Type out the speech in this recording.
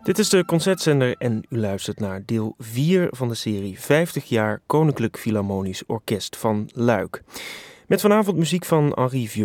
Dit is de Concertzender en u luistert naar deel 4 van de serie 50 jaar Koninklijk Philharmonisch Orkest van Luik. Met vanavond muziek van Henri Vieuxtemps.